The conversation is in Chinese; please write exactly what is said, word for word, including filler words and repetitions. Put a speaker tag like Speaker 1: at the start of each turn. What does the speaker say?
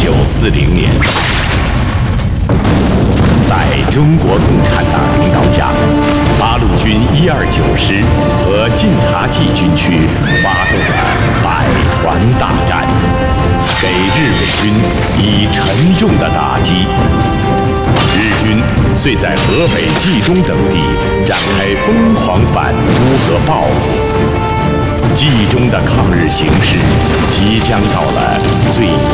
Speaker 1: 九四零年，在中国共产党领导下，八路军一二九师和晋察冀军区发动了百团大战，给日伪军以沉重的打击。日军遂在河北、冀中等地展开疯狂反扑和报复。冀中的抗日形势即将到了最